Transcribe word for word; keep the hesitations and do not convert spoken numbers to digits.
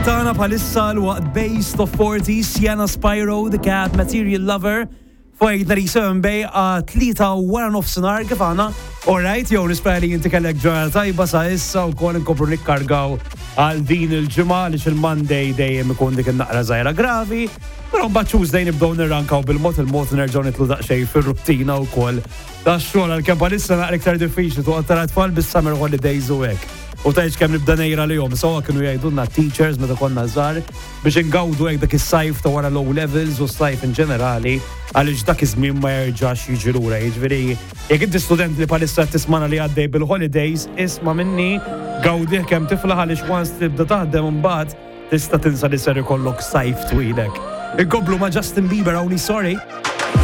Tana palissa l-waqt Base of forty, Sienna Spyro, The Cat, Material Lover, Fajt Narisa Mbej a tlita wara nofsinhar kif għana. Alright, jew nispera li inti kellek ġurnata tajba sa issa wkoll inkopru nikkargaw għal din il-ġimgħa għaliex il-Monday dejjem ikun dik in-naqra żgħira gravi, però mbagħad Tuesday nibdew nirrankaw bil-mod il-mod nerġgħu nitlu daqsxejn fir-ruttina wkoll tax-xogħol għalkemm bħalissa naqra iktar diffiċli toqgħod tara tfal bis-summer holidays u hekk. U tajġ kem nibda nejra li jom, sawa kienu jgħidulna teachers meta konna żgħar biex ingawdu hekk dak is-sajf ta' wara low levels u s-sajf in ġenerali għaliex dak iż-żmien ma jerġax jiġi lura. Jiġifieri jekk inti student li bħalissa tismana li għaddej bil-holidays, isma' minni gawdih kemm tiflaħ għaliex once tibda taħdem imbagħad tista' tinsa li ser ikollok sajf twilek. Inkomplu ma' Justin Bieber hawnni sorry.